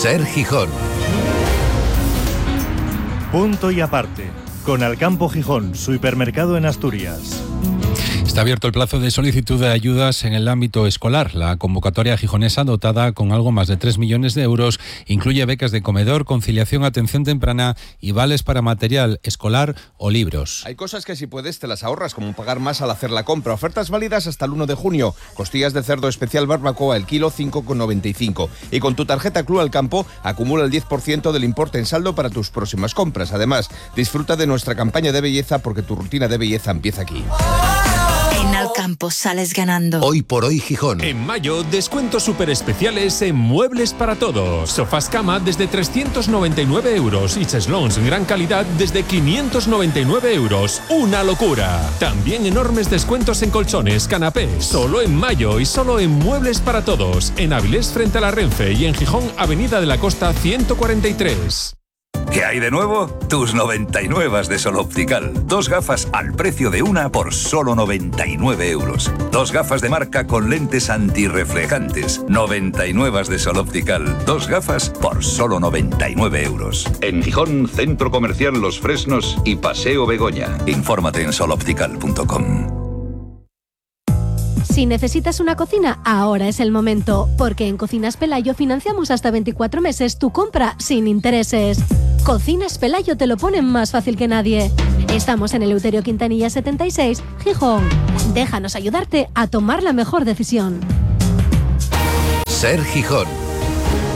Ser Gijón. Punto y aparte, con Alcampo Gijón, su hipermercado en Asturias. Está abierto el plazo de solicitud de ayudas en el ámbito escolar. La convocatoria gijonesa, dotada con algo más de 3 millones de euros, incluye becas de comedor, conciliación, atención temprana y vales para material escolar o libros. Hay cosas que si puedes te las ahorras, como pagar más al hacer la compra. Ofertas válidas hasta el 1 de junio. Costillas de cerdo especial barbacoa, el kilo 5,95. Y con tu tarjeta Club Alcampo acumula el 10% del importe en saldo para tus próximas compras. Además, disfruta de nuestra campaña de belleza, porque tu rutina de belleza empieza aquí. En Alcampo sales ganando. Hoy por hoy Gijón. En mayo, descuentos súper especiales en Muebles para Todos. Sofás cama desde 399 euros y cheslons gran calidad desde 599 euros. ¡Una locura! También enormes descuentos en colchones, canapés. Solo en mayo y solo en Muebles para Todos. En Avilés frente a la Renfe y en Gijón, Avenida de la Costa 143. ¿Qué hay de nuevo? Tus 99 de Sol Optical. 2 gafas al precio de una por solo 99 euros. 2 gafas de marca con lentes antirreflejantes. 99 de Sol Optical. 2 gafas por solo 99 euros. En Gijón, Centro Comercial Los Fresnos y Paseo Begoña. Infórmate en soloptical.com. Si necesitas una cocina, ahora es el momento, porque en Cocinas Pelayo financiamos hasta 24 meses tu compra sin intereses. Cocinas Pelayo te lo ponen más fácil que nadie. Estamos en Eleuterio Quintanilla 76, Gijón. Déjanos ayudarte a tomar la mejor decisión. Ser Gijón.